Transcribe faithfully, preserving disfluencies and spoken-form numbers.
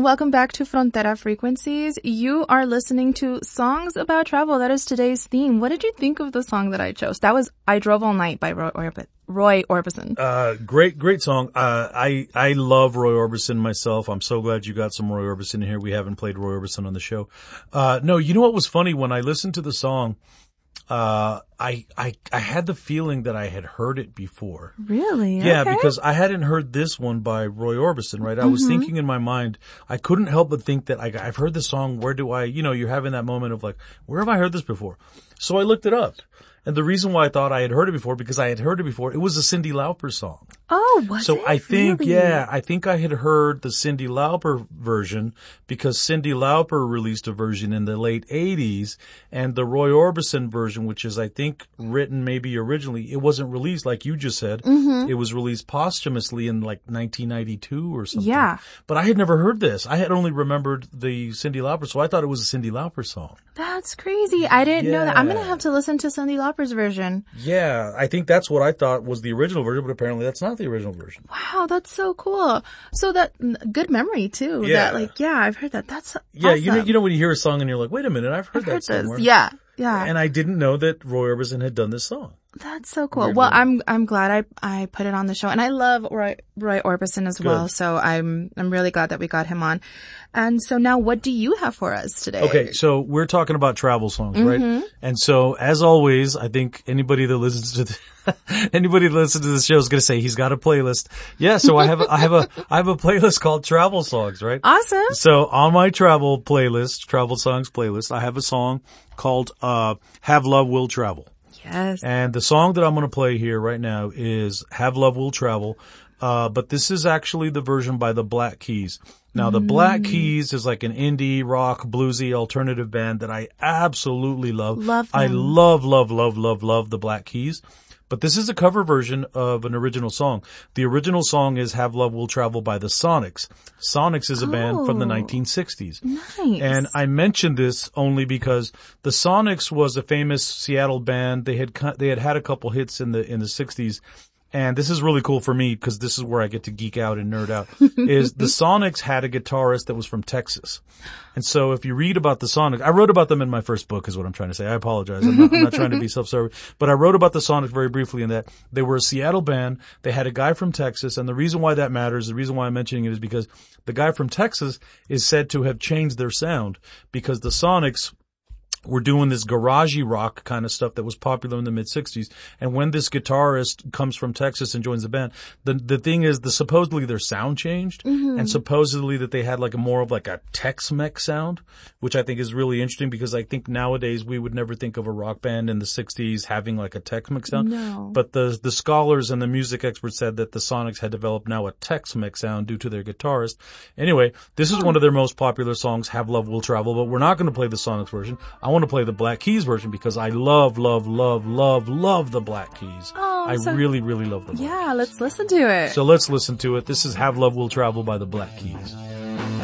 welcome back to Frontera Frequencies. You are listening to Songs About Travel. That is today's theme. What did you think of the song that I chose? That was I Drove All Night by Roy, Orb- Roy Orbison. Uh, great, great song. Uh, I, I love Roy Orbison myself. I'm so glad you got some Roy Orbison here. We haven't played Roy Orbison on the show. Uh, no, you know what was funny? When I listened to the song, uh, I, I, I had the feeling that I had heard it before. Really? Yeah, okay. because I hadn't heard this one by Roy Orbison, right? I mm-hmm. was thinking in my mind, I couldn't help but think that I, I've heard this song. Where do I, you know, you're having that moment of like, where have I heard this before? So I looked it up. And the reason why I thought I had heard it before, because I had heard it before, it was a Cyndi Lauper song. Oh, was so it? I think, really? yeah, I think I had heard the Cyndi Lauper version because Cyndi Lauper released a version in the late eighties, and the Roy Orbison version, which is, I think, written maybe originally, it wasn't released like you just said. Mm-hmm. It was released posthumously in like nineteen ninety-two or something. Yeah. But I had never heard this. I had only remembered the Cyndi Lauper, so I thought it was a Cyndi Lauper song. That's crazy. I didn't yeah. know that. I'm going to have to listen to Cyndi Lauper's version. Yeah, I think that's what I thought was the original version, but apparently that's not the original version. Wow, that's so cool. So that, good memory too. Yeah. That like, yeah, I've heard that. That's Yeah, awesome. you know, you know when you hear a song and you're like, wait a minute, I've heard I've that heard somewhere. this. Yeah, yeah. And I didn't know that Roy Orbison had done this song. That's so cool. Weird well, little- I'm I'm glad I I put it on the show, and I love Roy Roy Orbison as Good. well. So I'm I'm really glad that we got him on. And so now, what do you have for us today? Okay, so we're talking about travel songs, right? Mm-hmm. And so, as always, I think anybody that listens to the, anybody that listens to this show is going to say he's got a playlist. Yeah, so I have a, I have a I have a playlist called Travel Songs, right? Awesome. So on my travel playlist, Travel Songs playlist, I have a song called uh "Have Love Will Travel." Yes. And the song that I'm going to play here right now is Have Love Will Travel. Uh, but this is actually the version by the Black Keys. Now, the Black Keys is like an indie, rock, bluesy, alternative band that I absolutely love. Love them. I love, love, love, love, love the Black Keys. But this is a cover version of an original song. The original song is Have Love Will Travel by the Sonics. Sonics is a band from the Oh. nineteen sixties. Nice. And I mentioned this only because the Sonics was a famous Seattle band. They had cu- they had had a couple hits in the in the sixties. And this is really cool for me because this is where I get to geek out and nerd out, is the Sonics had a guitarist that was from Texas. And so if you read about the Sonics, I wrote about them in my first book is what I'm trying to say. I apologize. I'm not, I'm not trying to be self-serving, but I wrote about the Sonics very briefly in that they were a Seattle band. They had a guy from Texas. And the reason why that matters, the reason why I'm mentioning it is because the guy from Texas is said to have changed their sound because the Sonics were doing this garagey rock kind of stuff that was popular in the mid sixties. And when this guitarist comes from Texas and joins the band, the the thing is the supposedly their sound changed Mm-hmm. and supposedly that they had like a more of like a Tex-Mex sound, which I think is really interesting because I think nowadays we would never think of a rock band in the sixties having like a Tex-Mex sound. No. But the the scholars and the music experts said that the Sonics had developed now a Tex-Mex sound due to their guitarist. Anyway, this is one of their most popular songs, Have Love Will Travel, but we're not going to play the Sonics version. I want to play the Black Keys version because I love, love, love, love, love the Black Keys. Oh, I so- really, really love them. Yeah, let's listen to it. So let's listen to it. This is Have Love Will Travel by the Black Keys.